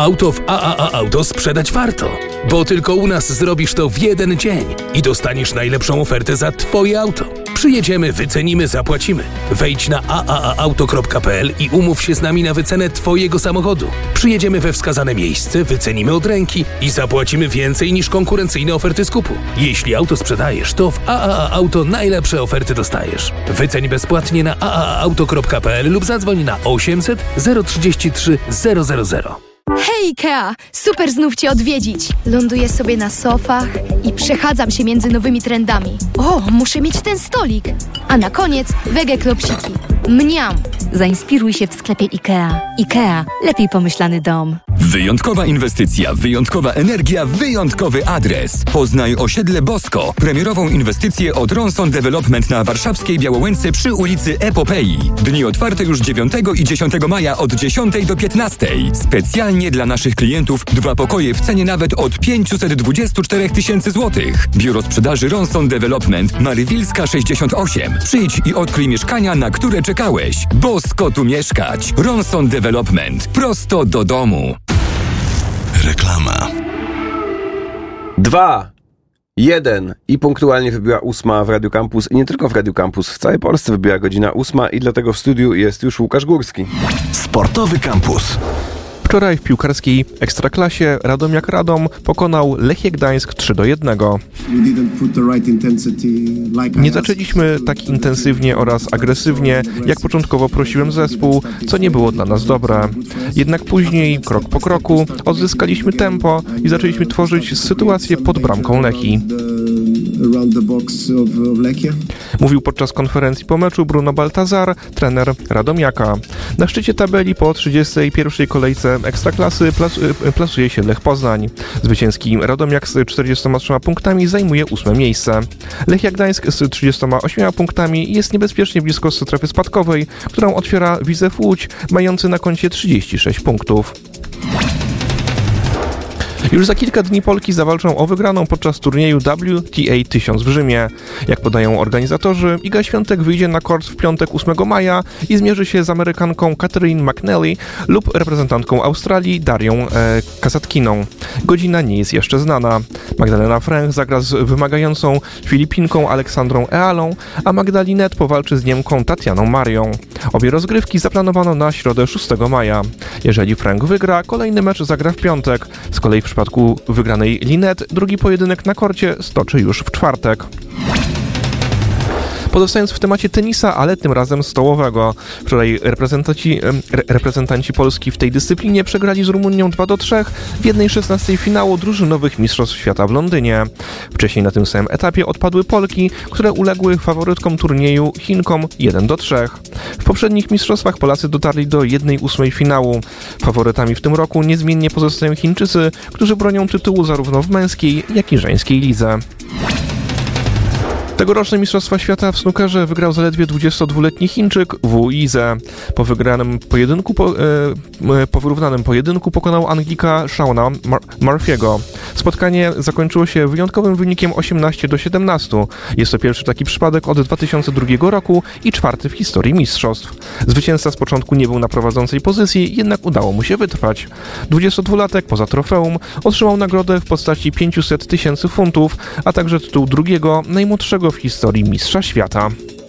Auto w AAA Auto sprzedać warto, bo tylko u nas zrobisz to w jeden dzień i dostaniesz najlepszą ofertę za Twoje auto. Przyjedziemy, wycenimy, zapłacimy. Wejdź na aaauto.pl i umów się z nami na wycenę Twojego samochodu. Przyjedziemy we wskazane miejsce, wycenimy od ręki i zapłacimy więcej niż konkurencyjne oferty skupu. Jeśli auto sprzedajesz, to w AAA Auto najlepsze oferty dostajesz. Wyceń bezpłatnie na aaauto.pl lub zadzwoń na 800 033 000. Hej Ikea! Super znów Cię odwiedzić! Ląduję sobie na sofach i przechadzam się między nowymi trendami. O, muszę mieć ten stolik! A na koniec wege klopsiki. Mniam! Zainspiruj się w sklepie IKEA. IKEA. Lepiej pomyślany dom. Wyjątkowa inwestycja, wyjątkowa energia, wyjątkowy adres. Poznaj osiedle Bosko. Premierową inwestycję od Ronson Development na warszawskiej Białołęce przy ulicy Epopei. Dni otwarte już 9 i 10 maja od 10 do 15. Specjalnie dla naszych klientów 2 pokoje w cenie nawet od 524 000 złotych. Biuro sprzedaży Ronson Development, Marywilska 68. Przyjdź i odkryj mieszkania, na które czekałeś. Bosko tu mieszkać. Ronson Development. Prosto do domu. Reklama. 2, 1 i punktualnie wybiła 8 w Radio Campus i nie tylko w Radio Campus, w całej Polsce wybiła godzina 8 i dlatego w studiu jest już Łukasz Górski. Sportowy Campus. Wczoraj w piłkarskiej Ekstraklasie Radomiak Radom pokonał Lechię Gdańsk 3-1. Nie zaczęliśmy tak intensywnie oraz agresywnie, jak początkowo prosiłem zespół, co nie było dla nas dobre. Jednak później, krok po kroku, odzyskaliśmy tempo i zaczęliśmy tworzyć sytuację pod bramką Lechii. Mówił podczas konferencji po meczu Bruno Baltazar, trener Radomiaka. Na szczycie tabeli po 31. kolejce Ekstraklasy plasuje się Lech Poznań. Zwycięski Radomiak z 43 punktami zajmuje 8. miejsce. Lechia Gdańsk z 38 punktami jest niebezpiecznie blisko strefy spadkowej, którą otwiera Widzew Łódź, mający na koncie 36 punktów. Już za kilka dni Polki zawalczą o wygraną podczas turnieju WTA 1000 w Rzymie. Jak podają organizatorzy, Iga Świątek wyjdzie na kort w piątek 8 maja i zmierzy się z Amerykanką Catherine McNally lub reprezentantką Australii Darią Kasatkiną. Godzina nie jest jeszcze znana. Magdalena Fręch zagra z wymagającą Filipinką Aleksandrą Ealą, a Magdalinet powalczy z Niemką Tatianą Marią. Obie rozgrywki zaplanowano na środę 6 maja. Jeżeli Fręch wygra, kolejny mecz zagra w piątek. Z kolei w przypadku wygranej Linet drugi pojedynek na korcie stoczy już w czwartek. Pozostając w temacie tenisa, ale tym razem stołowego. Wczoraj reprezentanci Polski w tej dyscyplinie przegrali z Rumunią 2-3 w 1/16 finału drużynowych Mistrzostw Świata w Londynie. Wcześniej na tym samym etapie odpadły Polki, które uległy faworytkom turnieju Chinkom 1-3. W poprzednich mistrzostwach Polacy dotarli do 1/8 finału. Faworytami w tym roku niezmiennie pozostają Chińczycy, którzy bronią tytułu zarówno w męskiej, jak i żeńskiej lidze. Tegoroczne Mistrzostwa Świata w snookerze wygrał zaledwie 22-letni Chińczyk Wu Yize. Po wyrównanym pojedynku pokonał Anglika Shauna Murphy'ego. Spotkanie zakończyło się wyjątkowym wynikiem 18-17. Jest to pierwszy taki przypadek od 2002 roku i czwarty w historii mistrzostw. Zwycięzca z początku nie był na prowadzącej pozycji, jednak udało mu się wytrwać. 22-latek poza trofeum otrzymał nagrodę w postaci 500 000 funtów, a także tytuł drugiego najmłodszego w historii mistrza świata.